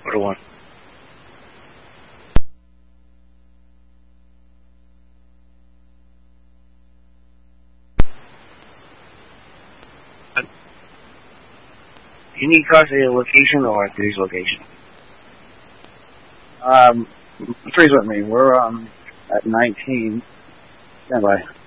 Put a 1. Do you need cars at your location or 3's location? 3's with me. We're at 19. Stand by.